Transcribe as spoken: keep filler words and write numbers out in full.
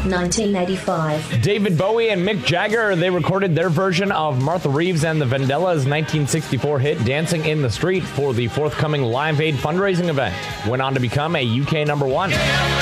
nineteen eighty-five. David Bowie and Mick Jagger, they recorded their version of Martha Reeves and the Vandellas' nineteen sixty-four hit Dancing in the Street for the forthcoming Live Aid fundraising event. Went on to become a U K number one.